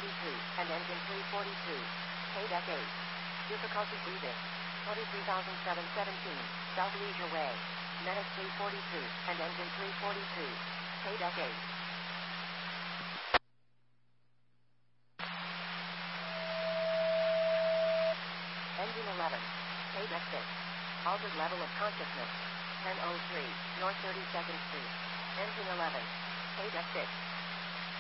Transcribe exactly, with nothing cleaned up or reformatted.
forty-two, and engine three forty-two. K-Deck eight. Difficulty breathing. twenty-three thousand seven hundred seventeen, South Leisure Way. Menace three forty-two, and engine three forty-two. K-Deck eight. Engine eleven. K-Deck six. Altered level of consciousness. ten oh three, North thirty-second Street. Engine eleven. K-Deck six.